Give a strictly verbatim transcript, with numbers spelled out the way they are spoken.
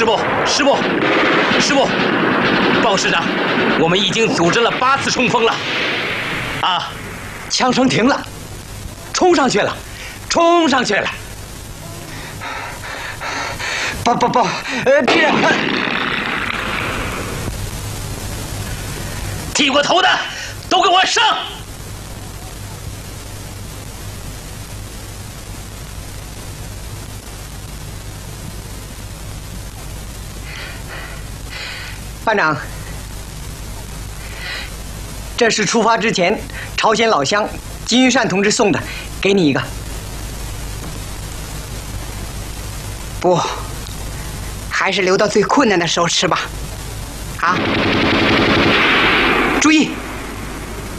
师部，师部，师部，鲍师长，我们已经组织了八次冲锋了。啊， 枪声停了，冲上去了，冲上去了！不不不，呃，别！ 剃过头的都给我上！ 班长，这是出发之前朝鲜老乡金玉善同志送的，给你一个。 不，还是留到最困难的时候吃吧。啊，注意！